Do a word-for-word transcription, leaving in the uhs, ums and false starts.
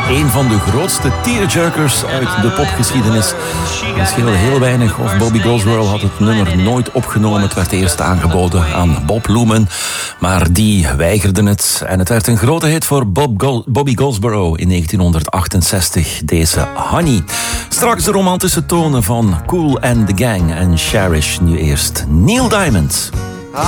Een van de grootste tearjerkers uit de popgeschiedenis. Het scheelde heel weinig of Bobby Goldsboro had het nummer nooit opgenomen. Het werd eerst aangeboden aan Bob Luman, maar die weigerde het. En het werd een grote hit voor Bob Gol- Bobby Goldsboro in negentienhonderdachtenzestig, deze Honey. Straks de romantische tonen van Kool and the Gang en Cherish. Nu eerst Neil Diamond.